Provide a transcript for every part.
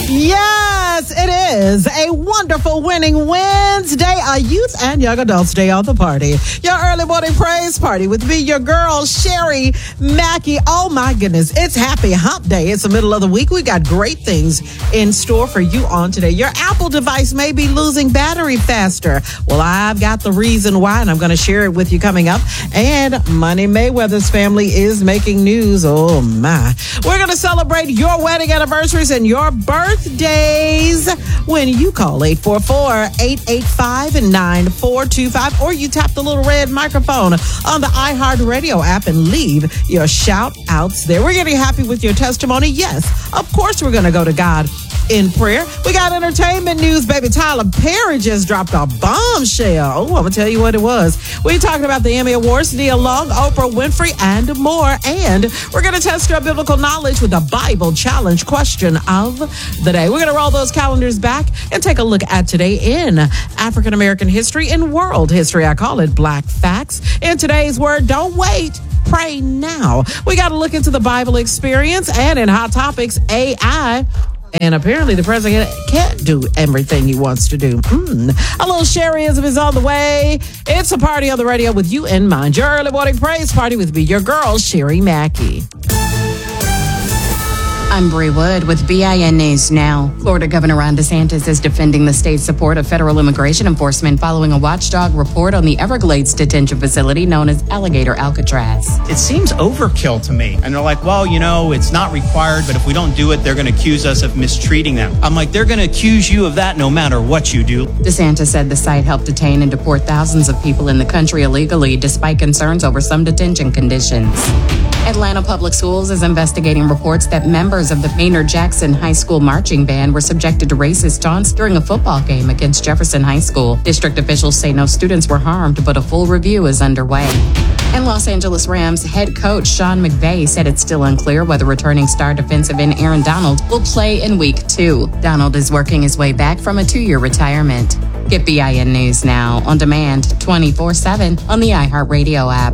Yes, it is a wonderful winning Wednesday, a youth and young adults day on the party. Your early morning praise party with me, your girl, Sherry Mackey. Oh my goodness, it's happy hump day. It's the middle of the week. We got great things in store for you on today. Your Apple device may be losing battery faster. Well, I've got the reason why, and I'm going to share it with you coming up. And Money Mayweather's family is making news. Oh my. We're going to celebrate your wedding anniversaries and your birthdays when you call 844-885-9425, or you tap the little red microphone on the iHeartRadio app and leave your shout outs there. We're getting happy with your testimony. Yes, of course we're going to go to God in prayer. We got entertainment news, baby. Tyler Perry just dropped a bombshell. Oh, I'm going to tell you what it was. We're talking about the Emmy Awards, Nia Long, Oprah Winfrey, and more. And we're going to test your biblical knowledge with a Bible challenge question of the day. We're going to roll those calendars back and take a look at today in African American history and world history. I call it Black Facts. In today's word, don't wait. Pray now. We got to look into the Bible experience, and in Hot Topics, AI. And apparently the president can't do everything he wants to do. A little Sherryism is on the way. It's a party on the radio with you in mind. Your early morning praise party with me, your girl, Sherry Mackey. I'm Bree Wood with BIN News Now. Florida Governor Ron DeSantis is defending the state's support of federal immigration enforcement following a watchdog report on the Everglades detention facility known as Alligator Alcatraz. It seems overkill to me. And they're like, well, it's not required, but if we don't do it, they're going to accuse us of mistreating them. I'm like, they're going to accuse you of that no matter what you do. DeSantis said the site helped detain and deport thousands of people in the country illegally, despite concerns over some detention conditions. Atlanta Public Schools is investigating reports that members of the Maynard Jackson High School marching band were subjected to racist taunts during a football game against Jefferson High School. District officials say no students were harmed, but a full review is underway. And Los Angeles Rams head coach Sean McVay said it's still unclear whether returning star defensive end Aaron Donald will play in Week 2. Donald is working his way back from a 2-year retirement. Get BIN News Now on demand 24/7 on the iHeartRadio app.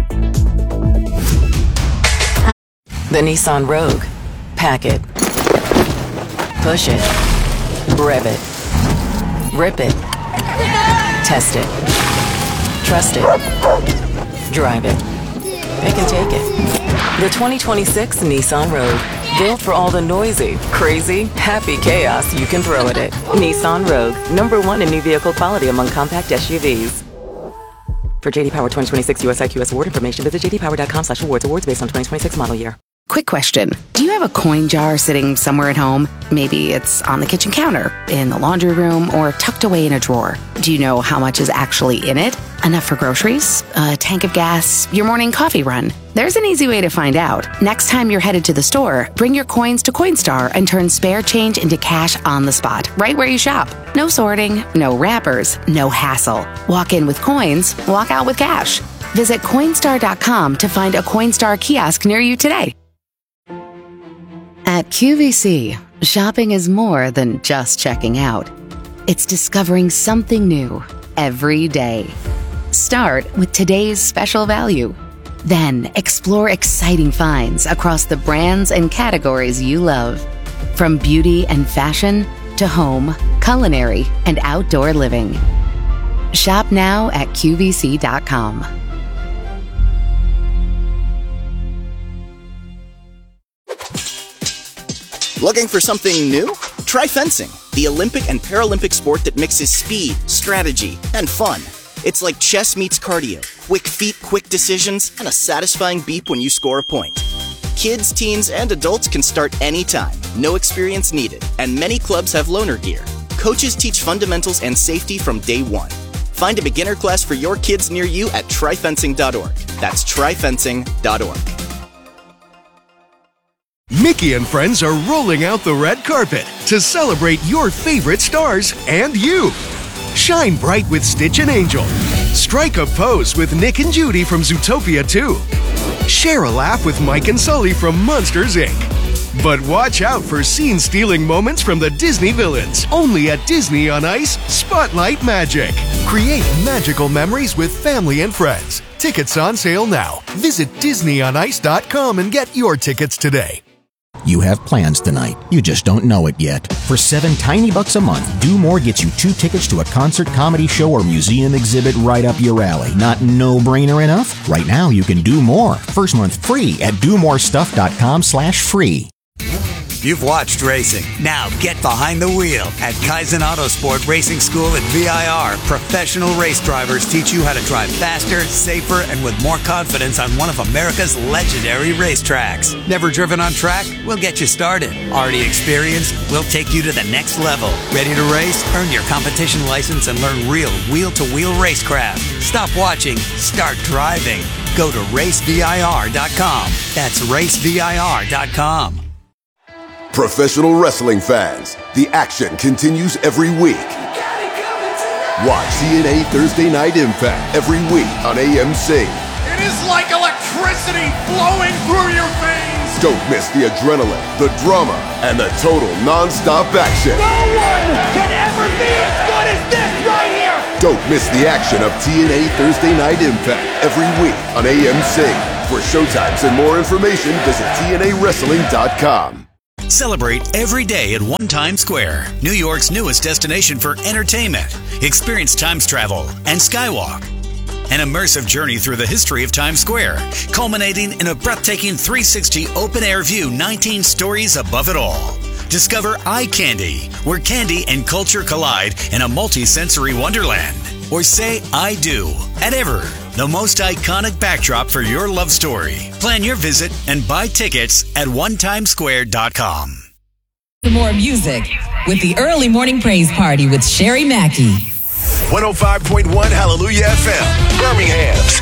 The Nissan Rogue. Pack it. Push it. Rev it. Rip it. Test it. Trust it. Drive it. It can take it. The 2026 Nissan Rogue. Built for all the noisy, crazy, happy chaos you can throw at it. Nissan Rogue. #1 in new vehicle quality among compact SUVs. For JD Power 2026 US IQS award information, visit jdpower.com/awards. Awards based on 2026 model year. Quick question. Do you have a coin jar sitting somewhere at home? Maybe it's on the kitchen counter, in the laundry room, or tucked away in a drawer. Do you know how much is actually in it? Enough for groceries? A tank of gas? Your morning coffee run? There's an easy way to find out. Next time you're headed to the store, bring your coins to Coinstar and turn spare change into cash on the spot, right where you shop. No sorting, no wrappers, no hassle. Walk in with coins, walk out with cash. Visit Coinstar.com to find a Coinstar kiosk near you today. At QVC, shopping is more than just checking out. It's discovering something new every day. Start with today's special value. Then explore exciting finds across the brands and categories you love. From beauty and fashion to home, culinary, and outdoor living. Shop now at QVC.com. Looking for something new? Try fencing, the Olympic and Paralympic sport that mixes speed, strategy, and fun. It's like chess meets cardio, quick feet, quick decisions, and a satisfying beep when you score a point. Kids, teens, and adults can start anytime, no experience needed, and many clubs have loaner gear. Coaches teach fundamentals and safety from day one. Find a beginner class for your kids near you at tryfencing.org. That's tryfencing.org. Mickey and friends are rolling out the red carpet to celebrate your favorite stars and you. Shine bright with Stitch and Angel. Strike a pose with Nick and Judy from Zootopia 2. Share a laugh with Mike and Sully from Monsters, Inc. But watch out for scene-stealing moments from the Disney villains. Only at Disney on Ice, Spotlight Magic. Create magical memories with family and friends. Tickets on sale now. Visit DisneyOnIce.com and get your tickets today. You have plans tonight. You just don't know it yet. For $7 tiny bucks a month, Do More gets you 2 tickets to a concert, comedy show, or museum exhibit right up your alley. Not no-brainer enough? Right now, you can do more. First month free at domorestuff.com/free. You've watched racing. Now get behind the wheel. At Kaizen Autosport Racing School at VIR, professional race drivers teach you how to drive faster, safer, and with more confidence on one of America's legendary racetracks. Never driven on track? We'll get you started. Already experienced? We'll take you to the next level. Ready to race? Earn your competition license and learn real wheel-to-wheel racecraft. Stop watching. Start driving. Go to racevir.com. That's racevir.com. Professional wrestling fans, the action continues every week. Watch TNA Thursday Night Impact every week on AMC. It is like electricity flowing through your veins. Don't miss the adrenaline, the drama, and the total non-stop action. No one can ever be as good as this right here. Don't miss the action of TNA Thursday Night Impact every week on AMC. For showtimes and more information, visit TNAWrestling.com. Celebrate every day at One Times Square, New York's newest destination for entertainment. Experience Times Travel and Skywalk. An immersive journey through the history of Times Square, culminating in a breathtaking 360 open-air view 19 stories above it all. Discover Eye Candy, where candy and culture collide in a multi-sensory wonderland. Or say I do at Ever, the most iconic backdrop for your love story. Plan your visit and buy tickets at onetimesquare.com. For more music with the Early Morning Praise Party with Sherry Mackey. 105.1 Hallelujah FM, Birmingham.